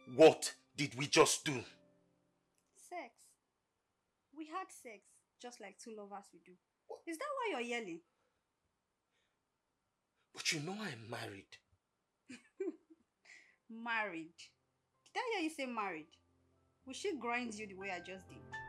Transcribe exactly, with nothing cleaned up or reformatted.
What did we just do? Sex. We had sex, just like two lovers we do. Is that why you're yelling? But you know I'm married. Married. Did I hear you say married? Will she grind you the way I just did?